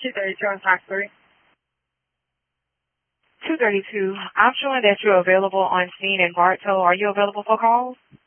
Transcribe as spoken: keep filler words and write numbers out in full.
two thirty-two on Fox three. two thirty-two, I'm showing that you're available on scene in Bartow. Are you available for calls?